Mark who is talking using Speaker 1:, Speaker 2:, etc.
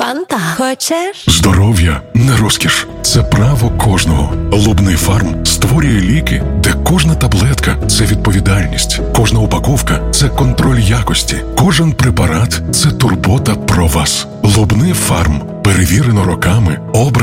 Speaker 1: Фанта хочеш?
Speaker 2: Здоров'я не розкіш, це право кожного. Лубний фарм створює ліки, де кожна таблетка – це відповідальність, кожна упаковка – це контроль якості, кожен препарат – це турбота про вас. Лубний фарм. Перевірено роками, обрано